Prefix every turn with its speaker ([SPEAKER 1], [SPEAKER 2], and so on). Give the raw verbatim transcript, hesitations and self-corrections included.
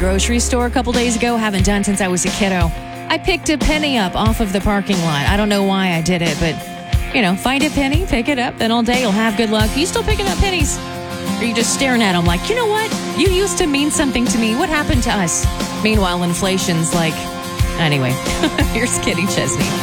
[SPEAKER 1] grocery store a couple days ago. Haven't done since I was a kiddo. I picked a penny up off of the parking lot. I don't know why I did it, but, you know, find a penny, pick it up, then all day you'll have good luck. Are you still picking up pennies? Or are you just staring at them like, you know what? You used to mean something to me. What happened to us? Meanwhile, inflation's like... Anyway, here's Kenny Chesney.